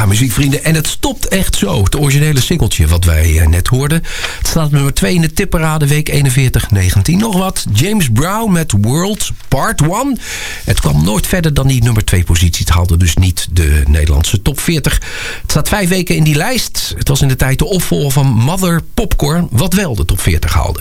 Ja, muziekvrienden. En het stopt echt zo. Het originele singeltje wat wij net hoorden. Het staat op nummer 2 in de tipparade, week 41-19. Nog wat. James Brown met World Part 1. Het kwam nooit verder dan die nummer 2 positie. Het haalde dus niet de Nederlandse top 40. Het staat 5 weken in die lijst. Het was in de tijd de opvolger van Mother Popcorn, wat wel de top 40 haalde.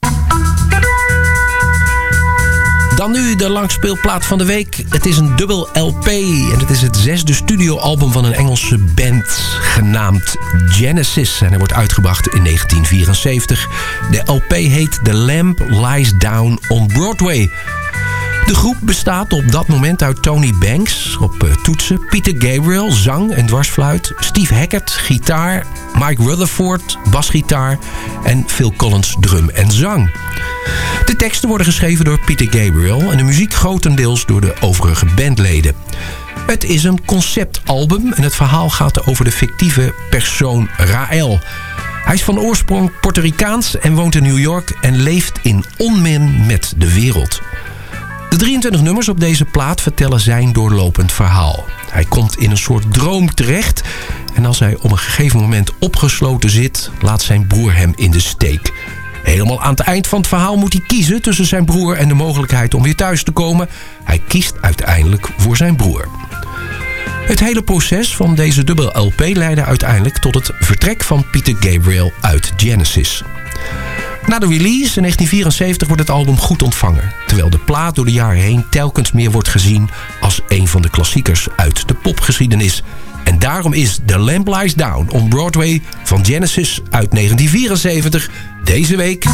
Dan nu de langspeelplaat van de week. Het is een dubbel LP en het is het 6e studioalbum van een Engelse band genaamd Genesis. En hij wordt uitgebracht in 1974. De LP heet The Lamb Lies Down on Broadway. De groep bestaat op dat moment uit Tony Banks op toetsen, Peter Gabriel, zang en dwarsfluit, Steve Hackett, gitaar, Mike Rutherford, basgitaar en Phil Collins, drum en zang. De teksten worden geschreven door Peter Gabriel en de muziek grotendeels door de overige bandleden. Het is een conceptalbum en het verhaal gaat over de fictieve persoon Raël. Hij is van oorsprong Puerto Ricaans en woont in New York en leeft in onmin met de wereld. De 23 nummers op deze plaat vertellen zijn doorlopend verhaal. Hij komt in een soort droom terecht en als hij op een gegeven moment opgesloten zit, laat zijn broer hem in de steek. Helemaal aan het eind van het verhaal moet hij kiezen tussen zijn broer en de mogelijkheid om weer thuis te komen. Hij kiest uiteindelijk voor zijn broer. Het hele proces van deze dubbel LP leidde uiteindelijk tot het vertrek van Peter Gabriel uit Genesis. Na de release in 1974 wordt het album goed ontvangen, terwijl de plaat door de jaren heen telkens meer wordt gezien als een van de klassiekers uit de popgeschiedenis. En daarom is The Lamb Lies Down on Broadway van Genesis uit 1974 deze week